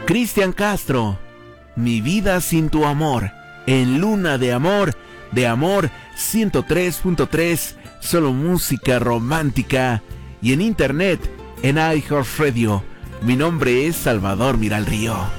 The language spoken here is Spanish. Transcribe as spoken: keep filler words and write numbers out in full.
Cristian Castro, Mi vida sin tu amor, en Luna de Amor, de Amor ciento tres punto tres, solo música romántica, y en internet, en iHeartRadio. Mi nombre es Salvador Miralrío.